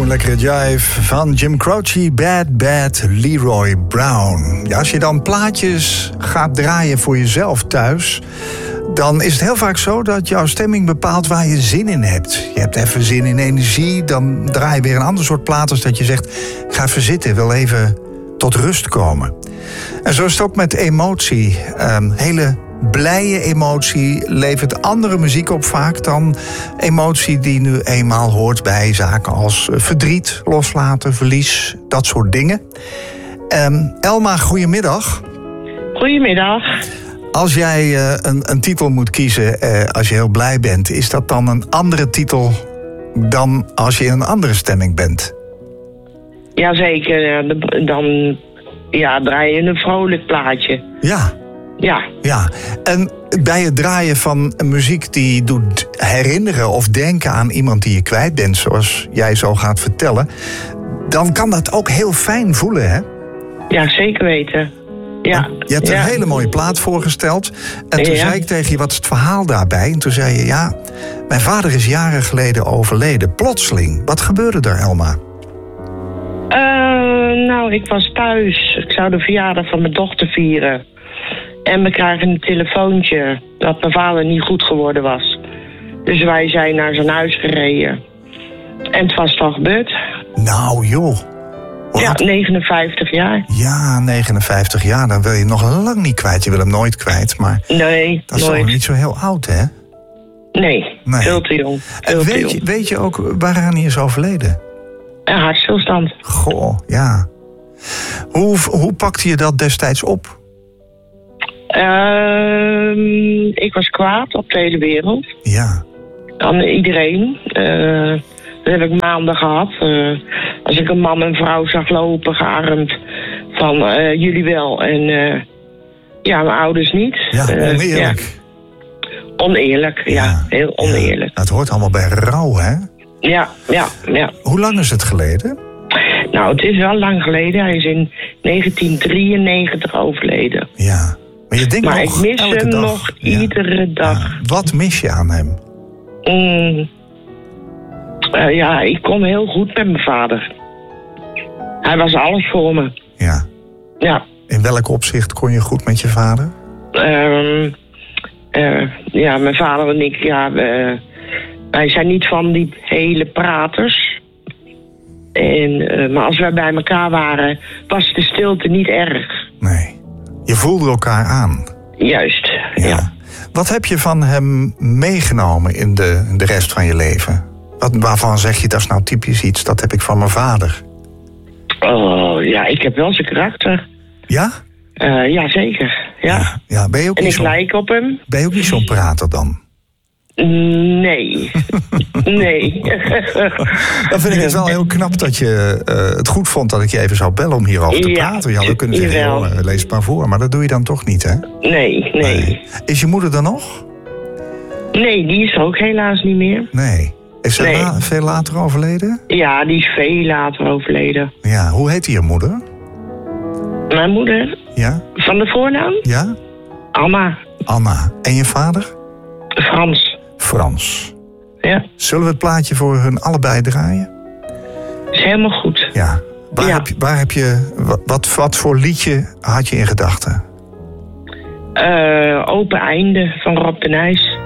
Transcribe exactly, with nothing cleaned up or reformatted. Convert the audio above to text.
lekkere jive van Jim Croce, Bad Bad Leroy Brown. Ja, als je dan plaatjes gaat draaien voor jezelf thuis, dan is het heel vaak zo dat jouw stemming bepaalt waar je zin in hebt. Je hebt even zin in energie, dan draai je weer een ander soort plaat als dat je zegt, ga even zitten, wil even tot rust komen. En zo is het ook met emotie. Um, hele blije emotie levert andere muziek op vaak dan emotie die nu eenmaal hoort bij zaken als verdriet, loslaten, verlies, dat soort dingen. Um, Elma, goedemiddag. Goedemiddag. Als jij uh, een, een titel moet kiezen uh, als je heel blij bent, is dat dan een andere titel dan als je in een andere stemming bent? Jazeker, dan ja, draai je een vrolijk plaatje. Ja. Ja. Ja, en bij het draaien van muziek die doet herinneren of denken aan iemand die je kwijt bent, zoals jij zo gaat vertellen, dan kan dat ook heel fijn voelen, hè? Ja, zeker weten. Ja. Je hebt ja. een hele mooie plaat voorgesteld. En toen ja. zei ik tegen je, wat is het verhaal daarbij? En toen zei je, ja, mijn vader is jaren geleden overleden. Plotseling. Wat gebeurde er, Elma? Uh, nou, ik was thuis. Ik zou de verjaardag van mijn dochter vieren. En we krijgen een telefoontje dat mijn vader niet goed geworden was. Dus wij zijn naar zijn huis gereden. En het was toch gebeurd. Nou, joh. Wat? Ja, negenenvijftig jaar. Ja, negenenvijftig jaar. Dan wil je nog lang niet kwijt. Je wil hem nooit kwijt, maar nee, dat is nooit. toch niet zo heel oud, hè? Nee, nee. veel te jong. Veel en te weet, jong. Je, weet je ook waaraan hij is overleden? Een hartstilstand. Goh, ja. Hoe, hoe pakte je dat destijds op? Uh, ik was kwaad op de hele wereld. Ja. Aan iedereen. Uh, dat heb ik maanden gehad. Uh, als ik een man en vrouw zag lopen, gearmd, van uh, jullie wel en uh, ja, mijn ouders niet. Ja, oneerlijk. Uh, ja. Oneerlijk, ja. ja. Heel oneerlijk. Ja, het hoort allemaal bij rouw, hè? Ja, ja, ja. Hoe lang is het geleden? Nou, het is wel lang geleden. Hij is in negentien drieënnegentig overleden. Ja. Maar je denkt maar nog ik mis elke hem dag. nog ja. iedere dag. Ja. Wat mis je aan hem? Mm. Uh, ja, ik kon heel goed met mijn vader. Hij was alles voor me. Ja. Ja. In welk opzicht kon je goed met je vader? Um, uh, ja, mijn vader en ik, ja, we, wij zijn niet van die hele praters. En, uh, maar als wij bij elkaar waren, was de stilte niet erg. Nee. Je voelde elkaar aan. Juist, ja. ja. Wat heb je van hem meegenomen in de, in de rest van je leven? Wat, waarvan zeg je, dat is nou typisch iets, dat heb ik van mijn vader? Oh, ja, ik heb wel zijn karakter. Ja? Uh, ja, zeker. Ja. ja, ja. Ben je ook en niet ik zo, lijk op hem. Ben je ook niet zo'n prater dan? Nee. nee. Dan vind ik het wel heel knap dat je uh, het goed vond dat ik je even zou bellen om hierover te ja, praten. Je had ook kunnen zeggen, joh, lees het maar voor. Maar dat doe je dan toch niet, hè? Nee, nee. nee. Is je moeder er nog? Nee, die is er ook helaas niet meer. Nee. Is ze nee. la- veel later overleden? Ja, die is veel later overleden. Ja, hoe heette je moeder? Mijn moeder? Ja. Van de voornaam? Ja. Anna. Anna. En je vader? Frans. Frans. Ja. Zullen we het plaatje voor hun allebei draaien? Is helemaal goed. Ja. Waar, ja. Heb je, waar heb je... Wat, wat voor liedje had je in gedachten? Uh, Open Einde van Rob de Nijs.